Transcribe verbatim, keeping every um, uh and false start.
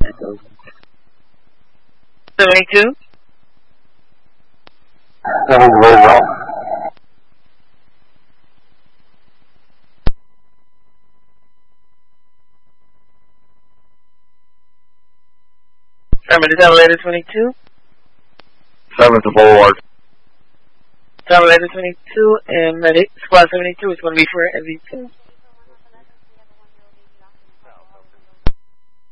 seventy-two. Seven very well. Affirmative, Tabulator twenty-two. Seven to Boulevard. Tabulator twenty-two and Medic Squad seventy-two is going to be for M V two.